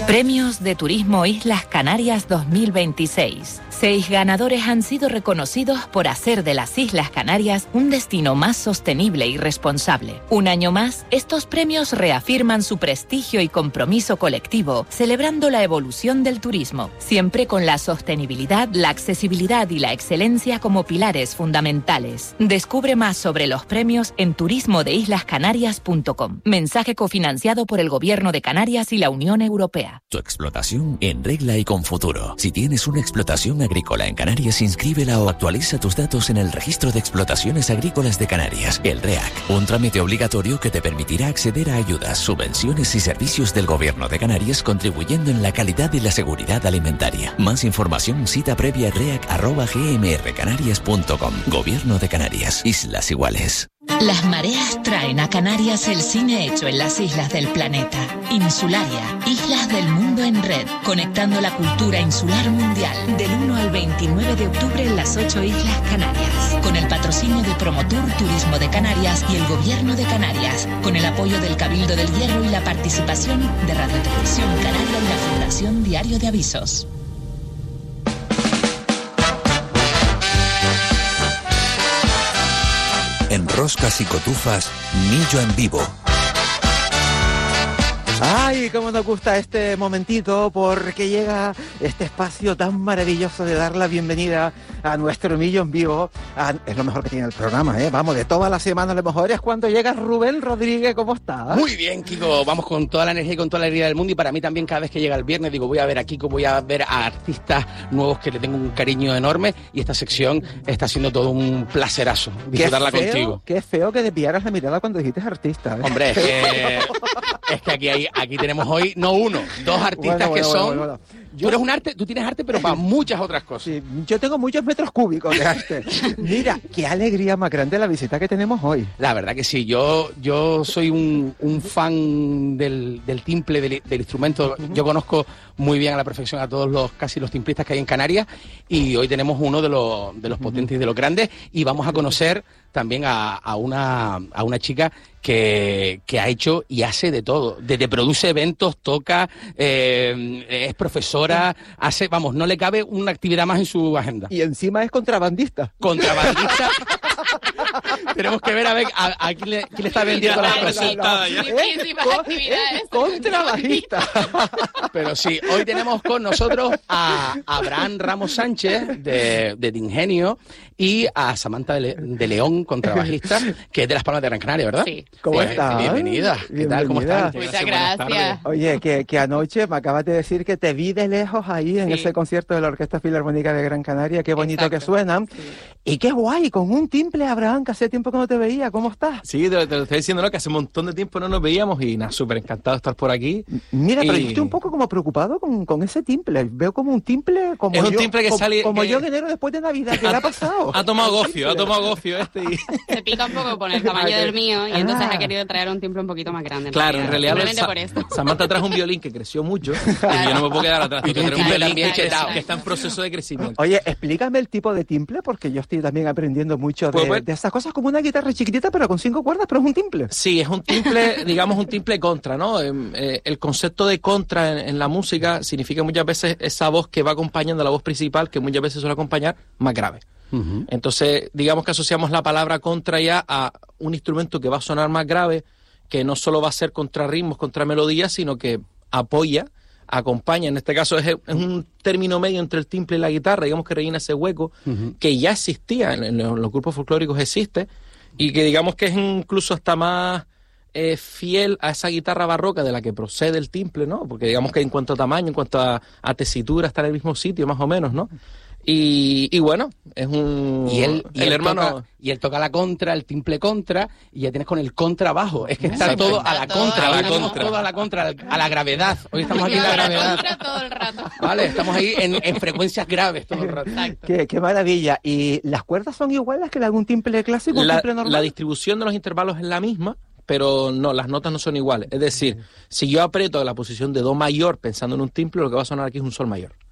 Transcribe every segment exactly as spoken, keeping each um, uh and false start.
Premios de Turismo Islas Canarias dos mil veintiséis. Seis ganadores han sido reconocidos por hacer de las Islas Canarias un destino más sostenible y responsable. Un año más, estos premios reafirman su prestigio y compromiso colectivo, celebrando la evolución del turismo, siempre con la sostenibilidad, la accesibilidad y la excelencia como pilares fundamentales. Descubre más sobre los premios en turismo de islas canarias punto com. Mensaje cofinanciado por el Gobierno de Canarias y la Unión Europea. Tu explotación en regla y con futuro. Si tienes una explotación agrícola en Canarias, inscríbela o actualiza tus datos en el Registro de Explotaciones Agrícolas de Canarias, el REAC. Un trámite obligatorio que te permitirá acceder a ayudas, subvenciones y servicios del Gobierno de Canarias, contribuyendo en la calidad y la seguridad alimentaria. Más información, cita previa reac arroba gmrcanarias punto com. Gobierno de Canarias. Islas Iguales. Las mareas traen a Canarias el cine hecho en las islas del planeta. Insularia, Islas del Mundo en Red, conectando la cultura insular mundial. Del uno al veintinueve de octubre en las ocho Islas Canarias. Con el patrocinio de Promotur Turismo de Canarias y el Gobierno de Canarias. Con el apoyo del Cabildo del Hierro y la participación de Radio Televisión Canaria y la Fundación Diario de Avisos. En Roscas y Cotufas, Millo en vivo. Ay, cómo nos gusta este momentito, porque llega este espacio tan maravilloso de dar la bienvenida a nuestro Millo en vivo. A, es lo mejor que tiene el programa, ¿eh? Vamos, de toda la semana lo mejor es cuando llega Rubén Rodríguez. ¿Cómo estás? Muy bien, Kiko. Vamos con toda la energía y con toda la alegría del mundo. Y para mí también, cada vez que llega el viernes, digo, voy a ver a Kiko, voy a ver a artistas nuevos que le tengo un cariño enorme. Y esta sección está siendo todo un placerazo disfrutarla qué feo, contigo. Qué feo que desviaras la mirada cuando dijiste artista, ¿eh? Hombre, es que, es que aquí, hay, aquí tenemos hoy, no uno, dos artistas bueno, bueno, que son... Bueno, bueno, bueno. Yo, tú eres un arte, tú tienes arte, pero para muchas otras cosas. Sí, yo tengo muchos metros cúbicos de arte. Mira, qué alegría más grande la visita que tenemos hoy. La verdad que sí, yo, yo soy un, un fan del, del timple, del, del instrumento. Uh-huh. Yo conozco muy bien a la perfección a todos los, casi los timplistas que hay en Canarias, y hoy tenemos uno de los, de los potentes uh-huh. y de los grandes, y vamos a conocer también a, a, una, a una chica que, que ha hecho y hace de todo. Desde produce eventos, toca, eh, es profesora, hace, vamos, no le cabe una actividad más en su agenda. Y encima es contrabandista. Contrabandista. Tenemos que ver a ver a, a quién, le, quién le está vendiendo las cosas. Contrabandista. Pero sí, hoy tenemos con nosotros a Abraham Ramos Sánchez de, de Ingenio y a Samantha de, Le, de León, contrabajista, que es de Las Palmas de Gran Canaria, ¿verdad? Sí. ¿Cómo sí, estás? Bienvenida. ¿Qué Bienvenida. tal? ¿Cómo estás? Muchas gracias. Oye, que, que anoche me acabas de decir que te vi de lejos ahí en sí. ese concierto de la Orquesta Filarmónica de Gran Canaria. Qué bonito Exacto. que suenan. Sí. Y qué guay, con un timple, Abraham, que hace tiempo que no te veía. ¿Cómo estás? Sí, te, te lo estoy diciendo, ¿no? Que hace un montón de tiempo no nos veíamos y nada, súper encantado de estar por aquí. Mira, y... pero yo estoy un poco como preocupado con, con ese timple. Veo como un timple como es un yo, timple que como, sale, como que... yo en enero después de Navidad. ¿Qué le ha pasado? Ha tomado gofio, ha tomado gofio este y... Se pica un poco con el tamaño del mío y ah. entonces ha querido traer un timple un poquito más grande. En claro, realidad. en realidad... Simplemente por esto. Samantha trajo un violín que creció mucho y yo no me puedo quedar atrás. Tengo que tener un violín que, que, que está en proceso de crecimiento. Oye, explícame el tipo de timple, porque yo estoy también aprendiendo mucho de, pues, de esas cosas, como una guitarra chiquitita pero con cinco cuerdas, pero es un timple. Sí, es un timple, digamos un timple contra, ¿no? Eh, el concepto de contra en, en la música significa muchas veces esa voz que va acompañando a la voz principal, que muchas veces suele acompañar, más grave. Uh-huh. Entonces, digamos que asociamos la palabra contra ya a un instrumento que va a sonar más grave, que no solo va a ser contra ritmos, contra melodías, sino que apoya, acompaña. En este caso es, es un término medio entre el timple y la guitarra, digamos que rellena ese hueco uh-huh. que ya existía, en, en los grupos folclóricos existe, y que digamos que es incluso hasta más eh, fiel a esa guitarra barroca de la que procede el timple, ¿no? Porque digamos que en cuanto a tamaño, en cuanto a, a tesitura, está en el mismo sitio, más o menos, ¿no? Y, y bueno, es un... Y él, y el él hermano... Toca, y él toca la contra, el timple contra, y ya tienes con el contrabajo. Es que está sí, todo a la contra, a la contra. Todo a la contra, a la gravedad. Hoy estamos aquí en la gravedad. Contra todo el rato. Vale, estamos ahí en, en frecuencias graves todo el rato. Qué, qué maravilla. ¿Y las cuerdas son iguales que la de un timple clásico, un la, timple normal? La distribución de los intervalos es la misma, pero no, las notas no son iguales. Es decir, si yo aprieto la posición de do mayor pensando en un timple, lo que va a sonar aquí es un sol mayor.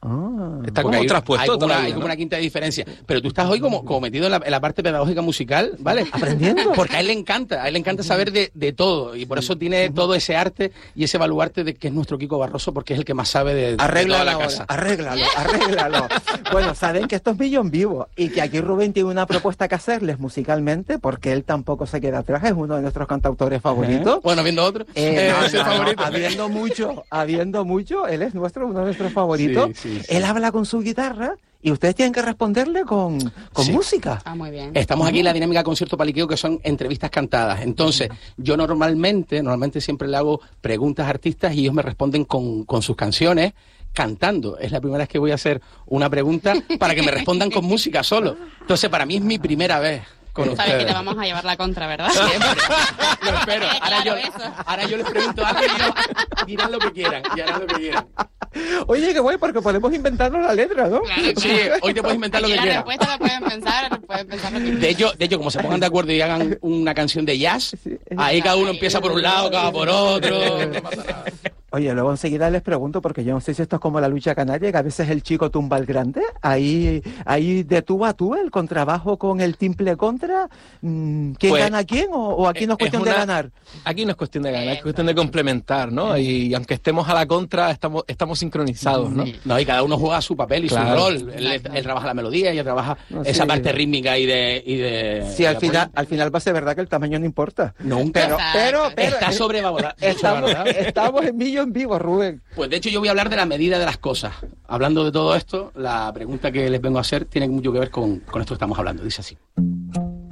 Ah, Está Porque como hay, traspuesto hay como, una, todavía, hay como ¿no? una quinta diferencia. Pero tú estás hoy como, como metido en la, en la parte pedagógica musical, ¿vale? Aprendiendo. Porque a él le encanta, a él le encanta saber de, de todo. Y por eso tiene todo ese arte y ese baluarte de que es nuestro Kiko Barroso, porque es el que más sabe de, de toda Arréglalo la ahora, casa. arréglalo, arréglalo. Bueno, saben que esto es Millón Vivo y que aquí Rubén tiene una propuesta que hacerles musicalmente, porque él tampoco se queda atrás, es uno de nuestros cantautores favoritos. Bueno, viendo otro. Eh, Eh, no, es el no, no, favorito. habiendo mucho, habiendo mucho, él es nuestro, uno de nuestros favoritos. Sí, sí, sí. Él habla con su guitarra y ustedes tienen que responderle con, con Sí. música. Ah, muy bien. Estamos aquí en la dinámica concierto paliqueo, que son entrevistas cantadas. Entonces, yo normalmente, normalmente siempre le hago preguntas a artistas y ellos me responden con, con sus canciones cantando. Es la primera vez que voy a hacer una pregunta para que me respondan con música solo. Entonces, para mí es mi primera vez con Sabes ustedes. que te vamos a llevar la contra, ¿verdad? Siempre. Lo espero. Eh, Ahora, yo, claro, eso. ahora yo les pregunto algo y ellos dirán lo que quieran. Y harán lo que quieran. Oye, qué guay, porque podemos inventarnos la letra, ¿no? Claro, Sí, hoy te puedes inventar lo Aquí que la quieras. respuesta la pueden pensar, pueden pensar lo que De hecho, de hecho, como se pongan de acuerdo y hagan una canción de jazz, ahí cada uno empieza por un lado, cada por otro. No pasa nada. Oye, luego enseguida les pregunto, porque yo no sé si esto es como la lucha canaria, que a veces el chico tumba al grande. Ahí, ahí de tú a tú, el contrabajo con el timple contra. mm, ¿Quién Pues, gana a quién? ¿O, o aquí no es es cuestión de una- ganar? Aquí no es cuestión de ganar, es cuestión de complementar, ¿no? Y aunque estemos a la contra, estamos, estamos sincronizados, ¿no? No, y cada uno juega su papel y Claro. su rol. Él, él trabaja la melodía, ella trabaja No, esa sí. parte rítmica y de... Y de Sí, al de final, apoyo. al final va a ser verdad que el tamaño no importa. Nunca. Pero, pero, pero Está eh, sobrevalorado. estamos, sobrevalorado. estamos en Millón Vivo, Rubén. Pues de hecho yo voy a hablar de la medida de las cosas. Hablando de todo esto, la pregunta que les vengo a hacer tiene mucho que ver con, con esto que estamos hablando. Dice así.